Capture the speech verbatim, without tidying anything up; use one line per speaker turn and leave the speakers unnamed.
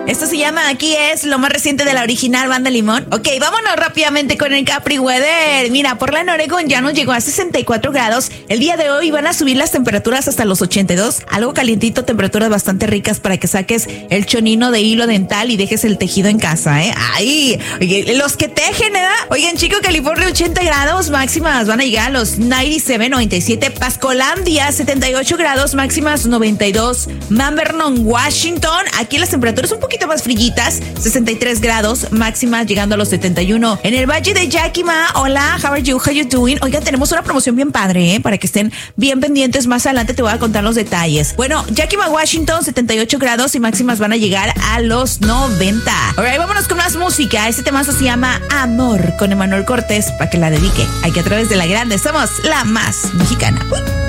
Esto se llama Aquí es, lo más reciente de la original Banda Limón. Ok, vámonos rápidamente con el Capri Weather. Mira, Portland, Oregon ya nos llegó a sesenta y cuatro grados. El día de hoy van a subir las temperaturas hasta los ochenta y dos. Algo calientito, temperaturas bastante ricas para que saques el chonino de hilo dental y dejes el tejido en casa, ¿eh? Ay, oye, los que tejen, ¿eh? Oigan, Chico, California, ochenta grados máximas. Van a llegar a los noventa y siete, noventa y siete. Pascolandia, setenta y ocho grados máximas, noventa y dos. Mount Vernon, Washington. Aquí las temperaturas un poquito más frillitas, sesenta y tres grados máximas, llegando a los setenta y uno. En el Valle de Yakima, hola, how are you, how you doing? Oigan, tenemos una promoción bien padre, ¿eh? Para que estén bien pendientes. Más adelante te voy a contar los detalles. Bueno, Yakima, Washington, setenta y ocho grados y máximas van a llegar a los noventa. Alright, vámonos con más música. Este temazo se llama Amor, con Emanuel Cortés, para que la dedique. Aquí a través de La Grande somos la más mexicana. Uh.